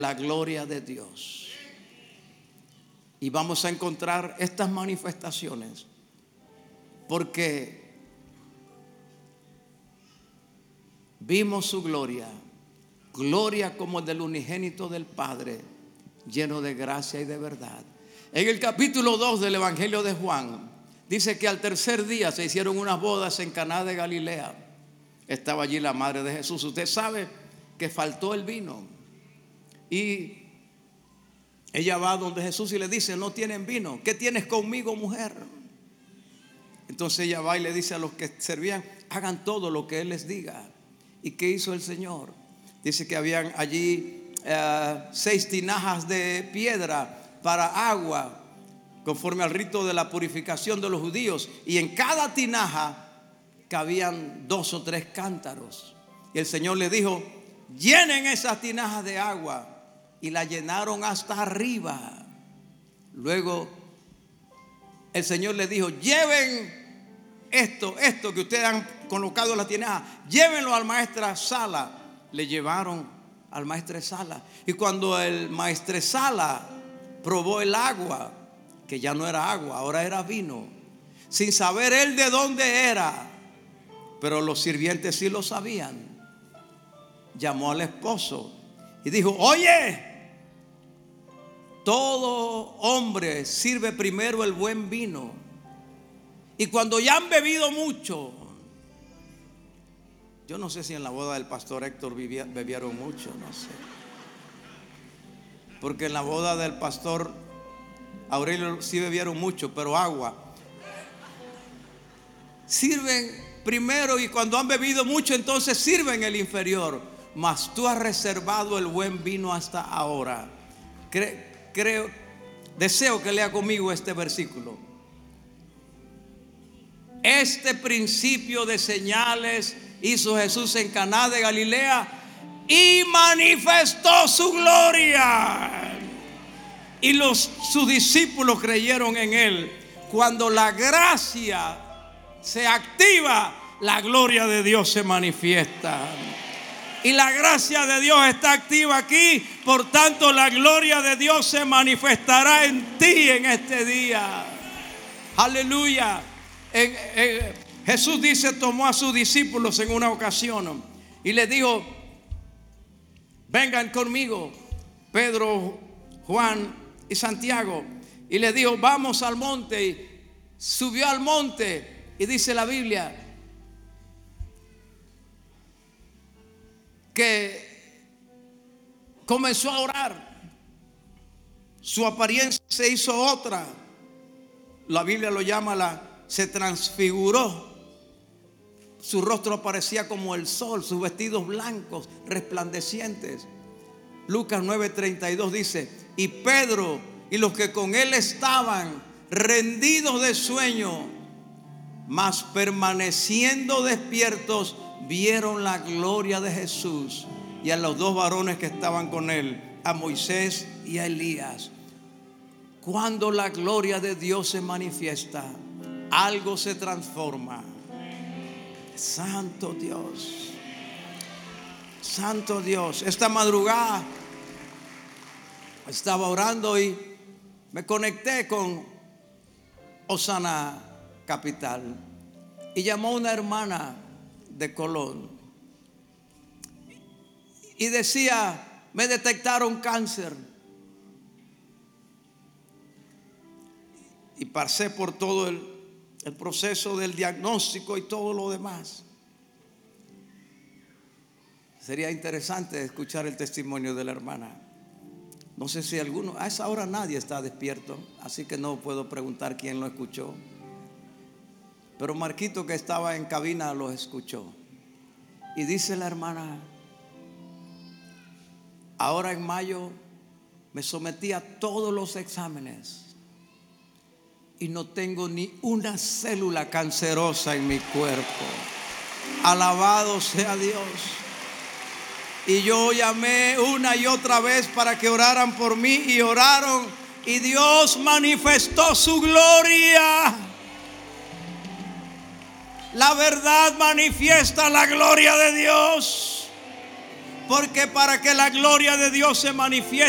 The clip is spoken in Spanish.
la gloria de Dios. Y vamos a encontrar estas manifestaciones porque vimos su gloria, gloria como el del unigénito del Padre, lleno de gracia y de verdad. En el capítulo 2 del Evangelio de Juan dice que al tercer día se hicieron unas bodas en Caná de Galilea. Estaba allí la madre de Jesús. Usted sabe que faltó el vino y ella va donde Jesús y le dice: no tienen vino. ¿Qué tienes conmigo, mujer? Entonces ella va y le dice a los que servían: hagan todo lo que Él les diga. ¿Y qué hizo el Señor? Dice que habían allí 6 tinajas de piedra para agua, conforme al rito de la purificación de los judíos. Y en cada tinaja cabían 2 o 3 cántaros. Y el Señor le dijo: llenen esas tinajas de agua. Y la llenaron hasta arriba. Luego el Señor le dijo: lleven esto que ustedes han colocado en la tinaja, llévenlo al maestresala. Le llevaron al maestresala. Y cuando el maestresala probó el agua, que ya no era agua, ahora era vino, sin saber él de dónde era, pero los sirvientes sí lo sabían, llamó al esposo y dijo: oye, todo hombre sirve primero el buen vino, y cuando ya han bebido mucho, yo no sé si en la boda del pastor Héctor bebieron mucho, no sé, porque en la boda del pastor Aurelio sí bebieron mucho, pero agua. Sirven primero, y cuando han bebido mucho, entonces sirven el inferior. Mas tú has reservado el buen vino hasta ahora. Deseo que lea conmigo este versículo. Este principio de señales hizo Jesús en Caná de Galilea y manifestó su gloria. Y sus discípulos creyeron en él. Cuando la gracia se activa, la gloria de Dios se manifiesta. Y la gracia de Dios está activa aquí. Por tanto, la gloria de Dios se manifestará en ti en este día. Aleluya. Jesús dice, tomó a sus discípulos en una ocasión y les dijo: vengan conmigo, Pedro, Juan y Santiago. Y les dijo: vamos al monte. Y subió al monte. Y dice la Biblia que comenzó a orar. Su apariencia se hizo otra. La Biblia lo llama se transfiguró. Su rostro parecía como el sol, sus vestidos blancos, resplandecientes. Lucas 9:32 dice: y Pedro y los que con él estaban, rendidos de sueño, mas permaneciendo despiertos, vieron la gloria de Jesús y a los 2 varones que estaban con él, a Moisés y a Elías. Cuando la gloria de Dios se manifiesta, algo se transforma. Santo Dios, Santo Dios. Esta madrugada estaba orando y me conecté con Osana Capital y llamó una hermana de Colón y decía: me detectaron cáncer. Y pasé por todo el proceso del diagnóstico y todo lo demás. Sería interesante escuchar el testimonio de la hermana. No sé si alguno, a esa hora nadie está despierto, así que no puedo preguntar quién lo escuchó. Pero Marquito, que estaba en cabina, lo escuchó. Y dice la hermana: ahora en mayo me sometí a todos los exámenes y no tengo ni una célula cancerosa en mi cuerpo. Alabado sea Dios. Y yo llamé una y otra vez para que oraran por mí, y oraron, y Dios manifestó su gloria. La verdad manifiesta la gloria de Dios. Porque para que la gloria de Dios se manifieste